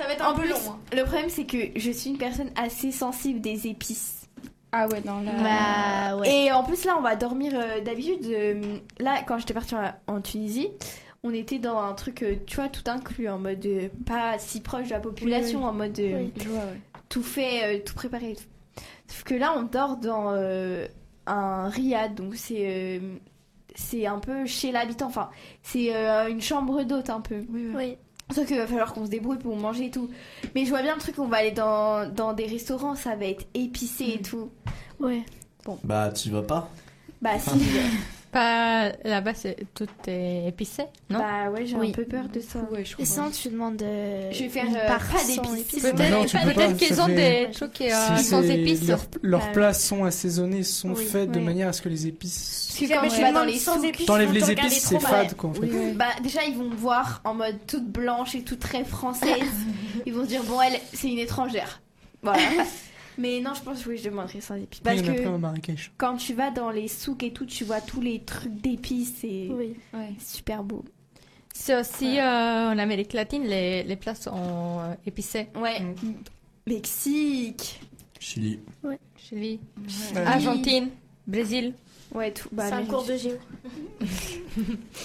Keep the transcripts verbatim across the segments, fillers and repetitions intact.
Ça va être un En peu plus, long. Hein. le problème, c'est que je suis une personne assez sensible des épices. Ah ouais, non, là... Bah ouais. Et en plus, là, on va dormir euh, d'habitude. euh, là, quand j'étais partie en, en Tunisie, on était dans un truc, euh, tu vois, tout inclus, en mode euh, pas si proche de la population, Oui, oui. en mode euh, Oui. Je vois, ouais. tout fait, euh, tout préparé. et tout. Sauf que là, on dort dans euh, un riad, donc c'est euh, c'est un peu chez l'habitant. Enfin, c'est euh, une chambre d'hôte un peu. Oui. Sauf qu'il va falloir qu'on se débrouille pour manger et tout. Mais je vois bien le truc, on va aller dans, dans des restaurants, ça va être épicé et tout. Ouais. Bah, tu vas pas. Bah si, Pas là-bas, c'est tout est épicé, non? bah ouais, j'ai Oui. un peu peur de ça. Ouais, je Et comprends. sinon, tu demandes. Euh, Je vais faire, une euh, part pas sans d'épices. épices. Peut-être, Non, tu peux peut-être pas, qu'ils ça ont fait- des trucs euh, Si sans c'est- épices. leurs leurs Euh, plats sont assaisonnés, sont oui, faits de oui. manière à ce que les épices. Parce que Jamais quand tu tu vas vas dans dans les sans souks, épices. T'enlèves faut les te regarder épices, trop c'est mal. fade quoi en fait. Oui, ouais. bah déjà ils vont me voir en mode toute blanche et toute très française. Ils vont se dire bon elle c'est une étrangère. Voilà. Mais non je pense que oui je demanderai sans épices. Après, Parce il y en a plein que au Marrakech. quand tu vas dans les souks et tout tu vois tous les trucs d'épices et Oui. Ouais. c'est super beau. C'est aussi euh, en Amérique latine, les, les plats sont euh, épicés. Ouais. Mm. Mexique. Chili. Chili, Ouais. Argentine, Brésil. Ouais tout. Bah, C'est un Amérique cours du de Sud. géo.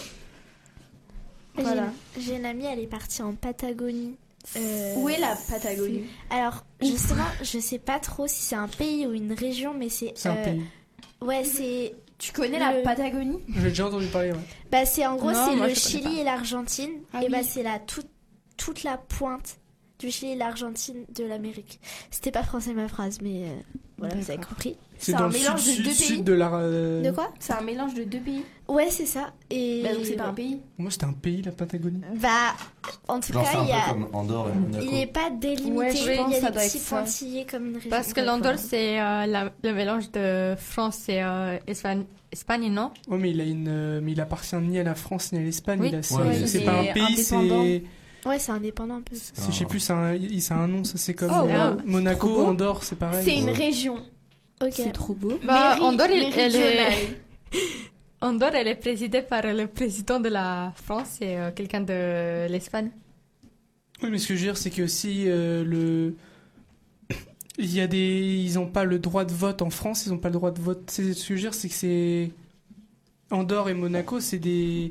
Voilà. J'ai j'ai une amie, elle est partie en Patagonie. Euh, Où est la Patagonie? Alors, justement, je sais pas trop si c'est un pays ou une région, mais c'est. C'est un euh, pays. Ouais, c'est. Tu connais la Le- Patagonie? J'ai déjà entendu parler. Ouais. Bah, c'est en gros, Non, c'est moi, le je connais Chili pas. et l'Argentine. Ah et bah, oui. c'est la toute, toute la pointe du Chili et l'Argentine de l'Amérique. C'était pas français ma phrase, mais euh, voilà, vous avez D'accord. compris. C'est C'est dans un le sud, mélange de sud, deux sud pays. de la. euh, De quoi? C'est un mélange de deux pays. Ouais, c'est ça. Et. Bah, donc c'est pas un pays. Moi c'était un pays la Patagonie. Bah, en tout Genre, cas, c'est un il y a. peu comme Andorre et Monaco. Il n'est pas délimité, Ouais, je il pense y a que ça des doit petits être ça. pointillés comme une région. Parce que l'Andorre, c'est euh, la- le mélange de France et euh, Espagne, Espagne, non? Oh mais il a une, euh, mais il appartient ni à la France ni à l'Espagne. Oui. Il a- c'est Ouais, mais c'est il pas est un pays, indépendant. c'est. Ouais, c'est indépendant un peu. c'est- Je sais plus, c'est un, il- c'est un nom, ça c'est comme Oh, euh, wow. Monaco, Trop beau. Andorre, c'est pareil. C'est une Ouais. région. Ok. C'est trop beau. Bah, Méri- Andorre, il- elle est... méridionale. Andorre, elle est présidée par le président de la France et euh, quelqu'un de l'Espagne. Oui, mais ce que je veux dire, c'est que si euh, le. Il y a des. Ils n'ont pas le droit de vote en France, ils n'ont pas le droit de vote. C'est, ce que je veux dire, c'est que c'est. Andorre et Monaco, c'est des.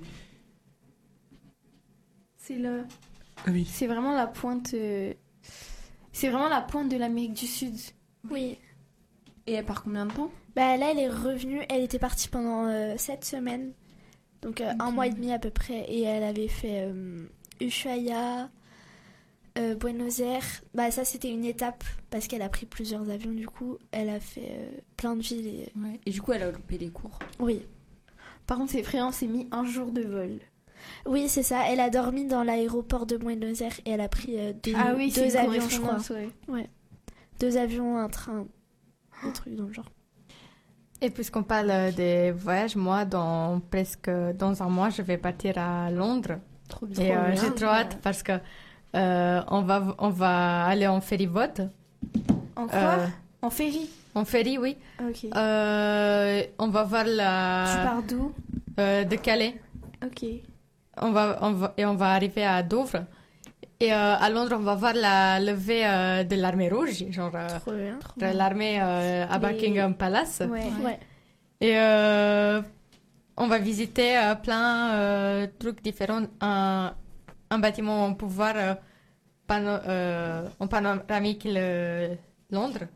C'est le. Ah oui. C'est vraiment la pointe. euh, C'est vraiment la pointe de l'Amérique du Sud. Oui. Et elle part combien de temps? Bah là, elle est revenue. Elle était partie pendant euh, sept semaines. Donc euh, un Ok. mois et demi à peu près. Et elle avait fait euh, Ushuaia, euh, Buenos Aires. Bah ça, c'était une étape parce qu'elle a pris plusieurs avions du coup. Elle a fait euh, plein de villes. Et... Ouais. Et du coup, elle a loupé les cours. Oui. Par contre, c'est effrayant, c'est mis un jour de vol. Oui, c'est ça. Elle a dormi dans l'aéroport de Buenos Aires et elle a pris euh, deux, Ah oui, c'est deux une avions, je crois. correspondance, ouais. Deux avions, un train. Un truc dans le genre. Et puisqu'on parle des voyages, moi, dans presque dans un mois, je vais partir à Londres. Trop bien. Et euh, bien. j'ai trop hâte parce que euh, on va on va aller en ferry-boat. En quoi? Euh, En ferry. en ferry, oui. Ok. Euh, on va voir Tu la pars d'où? euh, de Calais. Ok. On va, on va et on va arriver à Douvres. Et euh, à Londres, on va voir la levée euh, de l'armée rouge, genre euh, Trop bien. de l'armée euh, à Les- Buckingham Palace. Ouais. Ouais. Et euh, on va visiter euh, plein de trucs différents. Un, un bâtiment pour voir euh, pano- euh, en panoramique le Londres.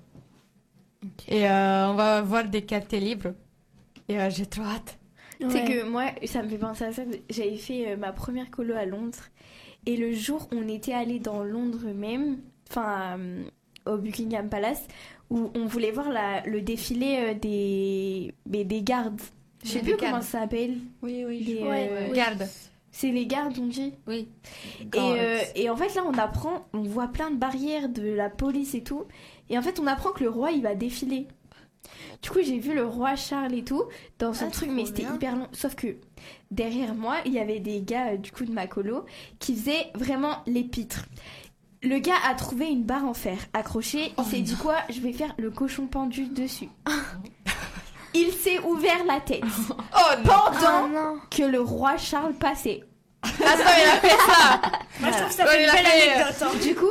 Et euh, on va voir des quartiers libres. Et euh, j'ai trop hâte. Tu sais Ouais. que moi, ça me fait penser à ça. J'avais fait euh, ma première colo à Londres. Et le jour où on était allé dans Londres même, enfin euh, au Buckingham Palace, où on voulait voir la, le défilé euh, des, mais des gardes. Je sais Ouais, plus des comment gardes. ça s'appelle. Oui, oui. Les, je- Ouais, euh, oui. Garde. C'est les gardes, on dit. Oui. Et, euh, et en fait, là, on apprend, on voit plein de barrières de la police et tout. Et en fait, on apprend que le roi, il va défiler. Du coup, j'ai vu le roi Charles et tout dans son Ah, truc, trop mais c'était bien. hyper long. Sauf que derrière moi, il y avait des gars, euh, du coup, de ma colo, qui faisaient vraiment l'épître. Le gars a trouvé une barre en fer accrochée. Il s'est dit quoi? Je vais faire le cochon pendu dessus. Il s'est ouvert la tête Oh pendant Oh non. que le roi Charles passait. Attends, il a fait ça. Moi, je trouve Voilà. que ça Ouais, fait il une a belle fait, euh, anecdote. hein. Du coup,